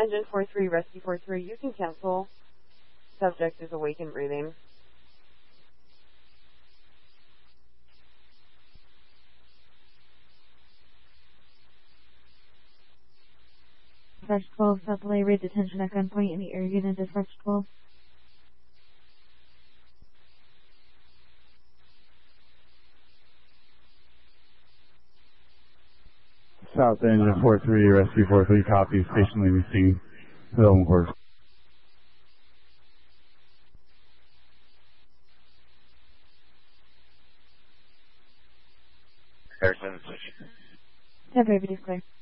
Engine 43, Rescue 43, you can cancel. Subject is awake and breathing. Dispatch 12, South LA, raid detention at gunpoint in the area unit, Dispatch 12. South Engine 43, Rescue 43, copy, station leaving scene, development course. Harrison. 10 baby, clear.